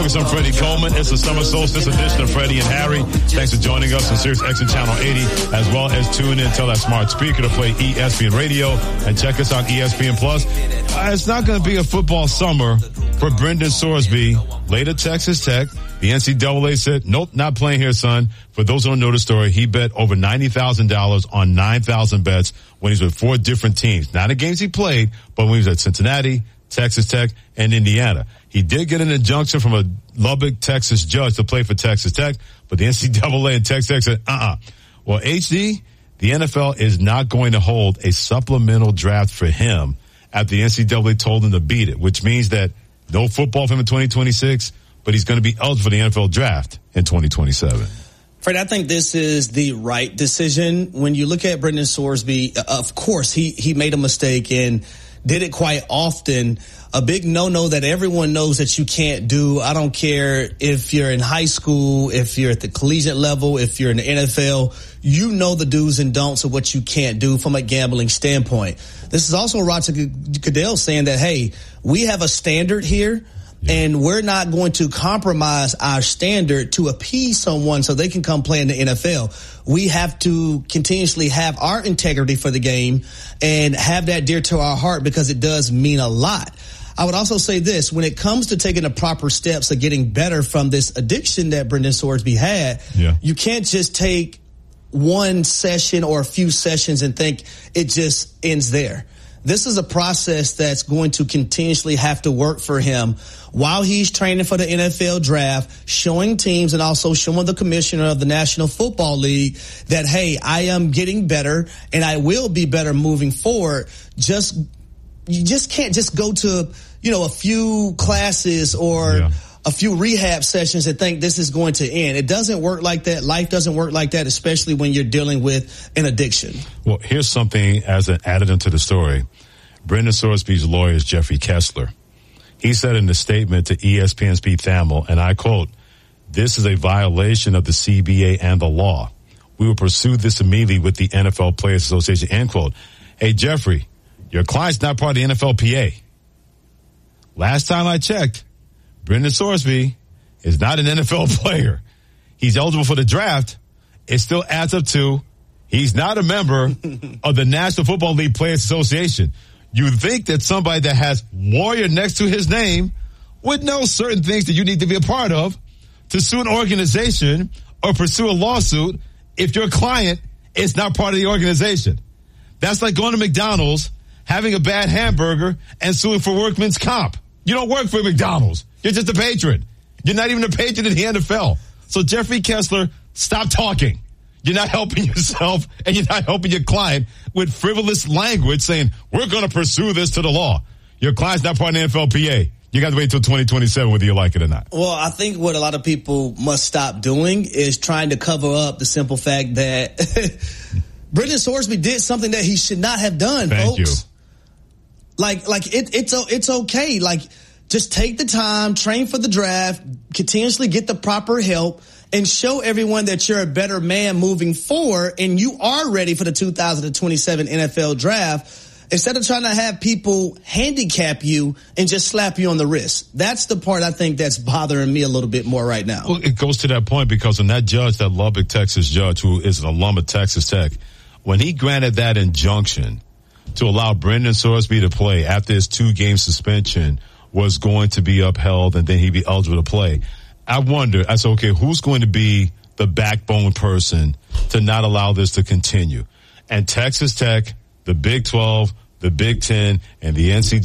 Focus on Freddie Coleman. It's the summer solstice edition of Freddie and Harry. Thanks for joining us on Sirius XM Channel 80, as well as tune in, tell that smart speaker to play ESPN Radio, and check us on ESPN Plus. It's not going to be a football summer for Brendan Sorsby. Later, Texas Tech. The NCAA said, nope, not playing here, son. For those who don't know the story, he bet over $90,000 on 9,000 bets when he was with 4 different teams. Not the games he played, but when he was at Cincinnati, Texas Tech, and Indiana. He did get an injunction from a Lubbock, Texas judge to play for Texas Tech, but the NCAA and Texas Tech said, Well, HD, the NFL is not going to hold a supplemental draft for him after the NCAA told him to beat it, which means that no football for him in 2026, but he's going to be eligible for the NFL draft in 2027. Fred, I think this is the right decision. When you look at Brendan Sorsby, of course, he made a mistake and did it quite often. A big no-no that everyone knows that you can't do. I don't care if you're in high school, if you're at the collegiate level, if you're in the NFL, you know the do's and don'ts of what you can't do from a gambling standpoint. This is also Roger Goodell saying that, hey, we have a standard here, and we're not going to compromise our standard to appease someone so they can come play in the NFL. We have to continuously have our integrity for the game and have that dear to our heart because it does mean a lot. I would also say this, when it comes to taking the proper steps of getting better from this addiction that Brendan Sorsby had, you can't just take one session or a few sessions and think it just ends there. This is a process that's going to continuously have to work for him while he's training for the NFL draft, showing teams and also showing the commissioner of the National Football League that, hey, I am getting better and I will be better moving forward. You just can't just go to, a few classes or a few rehab sessions and think this is going to end. It doesn't work like that. Life doesn't work like that, especially when you're dealing with an addiction. Well, here's something as an addendum to the story. Brendan Sorsby's lawyer is Jeffrey Kessler. He said in a statement to ESPN's Pete Thamel, and I quote, "This is a violation of the CBA and the law. We will pursue this immediately with the NFL Players Association," end quote. Hey, Jeffrey, your client's not part of the NFLPA. Last time I checked, Brendan Sorsby is not an NFL player. He's eligible for the draft. It still adds up to he's not a member of the National Football League Players Association. You think that somebody that has lawyer next to his name would know certain things that you need to be a part of to sue an organization or pursue a lawsuit if your client is not part of the organization. That's like going to McDonald's, having a bad hamburger, and suing for workman's comp. You don't work for McDonald's. You're just a patron. You're not even a patron in the NFL. So Jeffrey Kessler, stop talking. You're not helping yourself and you're not helping your client with frivolous language saying, we're going to pursue this to the law. Your client's not part of the NFLPA. You got to wait until 2027 whether you like it or not. Well, I think what a lot of people must stop doing is trying to cover up the simple fact that Brendan Sorsby did something that he should not have done, Thank folks. you. It's okay. Just take the time, train for the draft, continuously get the proper help, and show everyone that you're a better man moving forward and you are ready for the 2027 NFL draft instead of trying to have people handicap you and just slap you on the wrist. That's the part I think that's bothering me a little bit more right now. Well, it goes to that point because when that judge, that Lubbock, Texas judge, who is an alum of Texas Tech, when he granted that injunction to allow Brendan Sorsby to play after his 2-game suspension was going to be upheld and then he'd be eligible to play, I wonder, I said, okay, who's going to be the backbone person to not allow this to continue? And Texas Tech, the Big 12, the Big 10, and the NCAA